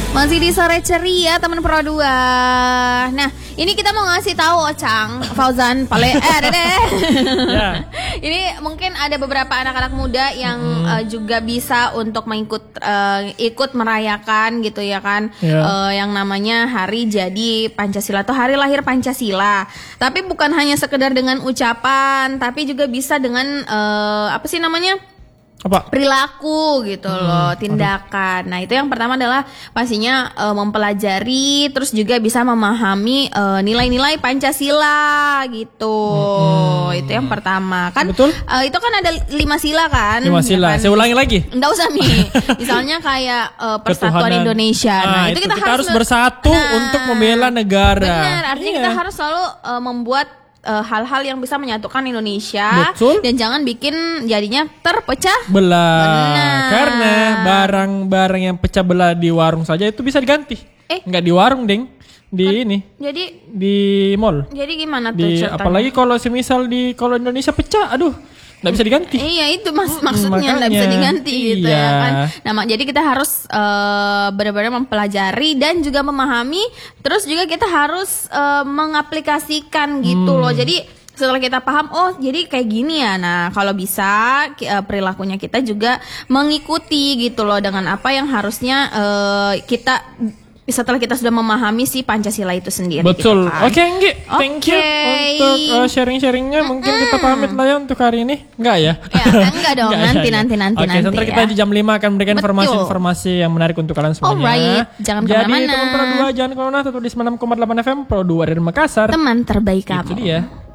Masih di sore ceria teman Pro 2. Nah, ini kita mau ngasih tahu Ocang, Fauzan, Dede. Ya. Ini mungkin ada beberapa anak-anak muda yang juga bisa untuk ikut merayakan gitu ya kan. Yang namanya Hari Jadi Pancasila atau Hari Lahir Pancasila. Tapi bukan hanya sekedar dengan ucapan, tapi juga bisa dengan perilaku gitu loh, tindakan. Nah, itu yang pertama adalah pastinya mempelajari, terus juga bisa memahami nilai-nilai Pancasila gitu. Itu yang pertama. Kan betul? Itu kan ada 5 sila kan? 5 sila. Ya kan? Saya ulangi lagi. Enggak usah Mi. Misalnya kayak Persatuan Ketuhanan. Indonesia. Nah, itu kita harus bersatu untuk membela negara. Benar, artinya kita harus selalu membuat hal-hal yang bisa menyatukan Indonesia. Betul. Dan jangan bikin jadinya terpecah belah. Benar. Karena barang-barang yang pecah belah di warung saja itu bisa diganti. Nggak di warung, Deng. Jadi di mall. Jadi gimana tuh ceritanya? Apalagi kalau semisal kalau Indonesia pecah, aduh, nggak bisa diganti. Iya itu maksudnya nggak bisa diganti gitu ya kan. Nah jadi kita harus benar-benar mempelajari dan juga memahami. Terus juga kita harus mengaplikasikan gitu loh. Jadi setelah kita paham, oh jadi kayak gini ya. Nah kalau bisa perilakunya kita juga mengikuti gitu loh dengan apa yang harusnya kita setelah kita sudah memahami si Pancasila itu sendiri. Betul. Gitu kan. Oke, Enggi. Thank you untuk sharing-sharingnya. Mungkin kita pamit lah ya untuk hari ini. Enggak ya? Ya, enggak dong. Nanti. Oke, sebentar kita di jam 5 akan memberikan informasi-informasi yang menarik untuk kalian semuanya. Alright, jangan kemana-mana. Jadi teman Pro 2 jangan kemana-mana, tetap di 96,8 FM Pro 2 dari Makassar. Teman terbaik kamu. Itu dia.